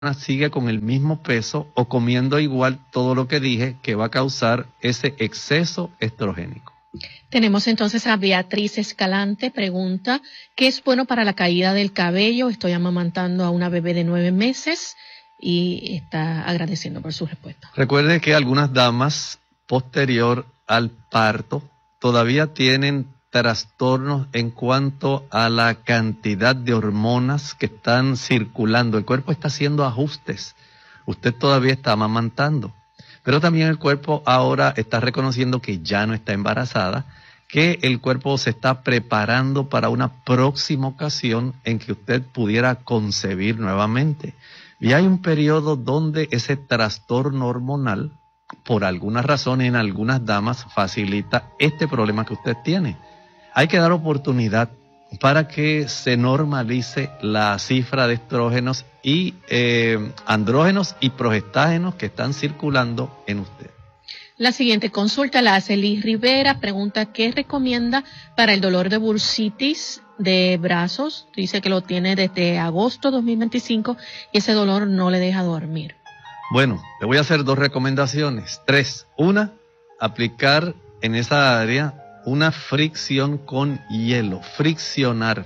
sigue con el mismo peso o comiendo igual todo lo que dije, que va a causar ese exceso estrogénico. Tenemos entonces a Beatriz Escalante, pregunta, ¿qué es bueno para la caída del cabello? Estoy amamantando a una bebé de 9 meses y está agradeciendo por su respuesta. Recuerde que algunas damas posterior al parto todavía tienen trastornos en cuanto a la cantidad de hormonas que están circulando. El cuerpo está haciendo ajustes. Usted todavía está amamantando. Pero también el cuerpo ahora está reconociendo que ya no está embarazada, que el cuerpo se está preparando para una próxima ocasión en que usted pudiera concebir nuevamente. Y hay un periodo donde ese trastorno hormonal, por alguna razón en algunas damas, facilita este problema que usted tiene. Hay que dar oportunidad para que se normalice la cifra de estrógenos y andrógenos y progestágenos que están circulando en usted. La siguiente consulta la hace Liz Rivera, pregunta ¿qué recomienda para el dolor de bursitis de brazos? Dice que lo tiene desde agosto 2025 y ese dolor no le deja dormir. Bueno, le voy a hacer 2 recomendaciones, 3. Una, aplicar en esa área una fricción con hielo. Friccionar.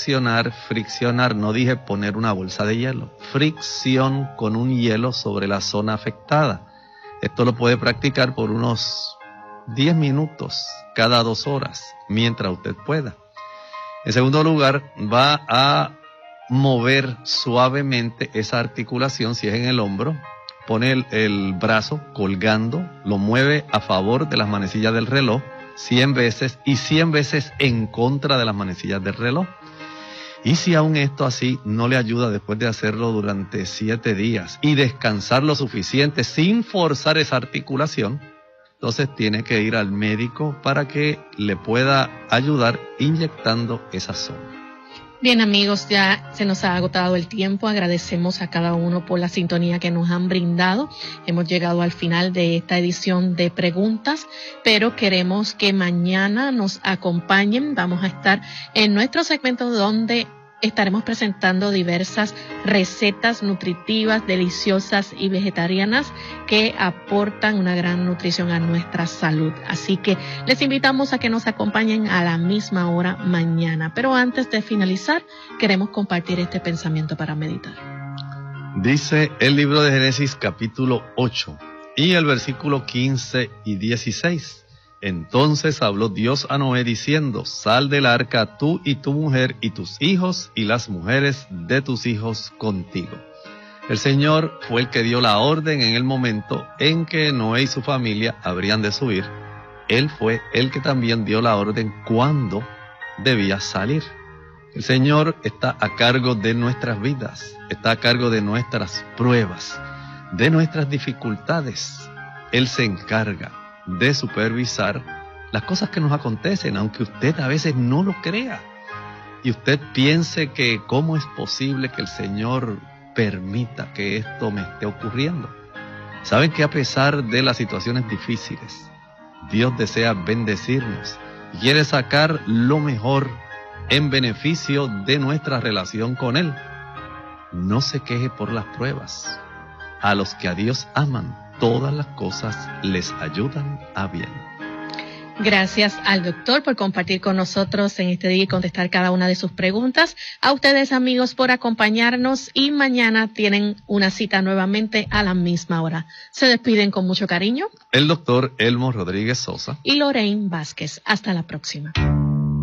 No dije poner una bolsa de hielo. Fricción con un hielo sobre la zona afectada. Esto lo puede practicar por unos 10 minutos cada 2 horas, mientras usted pueda. En segundo lugar, va a mover suavemente esa articulación, si es en el hombro. Pone el brazo colgando, lo mueve a favor de las manecillas del reloj 100 veces y 100 veces en contra de las manecillas del reloj. Y si aún esto así no le ayuda después de hacerlo durante 7 días y descansar lo suficiente sin forzar esa articulación, entonces tiene que ir al médico para que le pueda ayudar inyectando esa zona. Bien amigos, ya se nos ha agotado el tiempo. Agradecemos a cada uno por la sintonía que nos han brindado. Hemos llegado al final de esta edición de preguntas, pero queremos que mañana nos acompañen. Vamos a estar en nuestro segmento donde estaremos presentando diversas recetas nutritivas, deliciosas y vegetarianas que aportan una gran nutrición a nuestra salud. Así que les invitamos a que nos acompañen a la misma hora mañana. Pero antes de finalizar, queremos compartir este pensamiento para meditar. Dice el libro de Génesis capítulo 8 y el versículo 15 y 16. Entonces habló Dios a Noé diciendo, sal del arca tú y tu mujer y tus hijos y las mujeres de tus hijos contigo. El Señor fue el que dio la orden en el momento en que Noé y su familia habrían de subir. Él fue el que también dio la orden cuando debía salir. El Señor está a cargo de nuestras vidas, está a cargo de nuestras pruebas, de nuestras dificultades. Él se encarga de supervisar las cosas que nos acontecen, aunque usted a veces no lo crea. Y usted piense que cómo es posible que el Señor permita que esto me esté ocurriendo. Saben que a pesar de las situaciones difíciles, Dios desea bendecirnos y quiere sacar lo mejor en beneficio de nuestra relación con Él. No se queje por las pruebas. A los que a Dios aman, todas las cosas les ayudan a bien. Gracias al doctor por compartir con nosotros en este día y contestar cada una de sus preguntas. A ustedes, amigos, por acompañarnos y mañana tienen una cita nuevamente a la misma hora. Se despiden con mucho cariño. El doctor Elmo Rodríguez Sosa y Lorraine Vázquez. Hasta la próxima.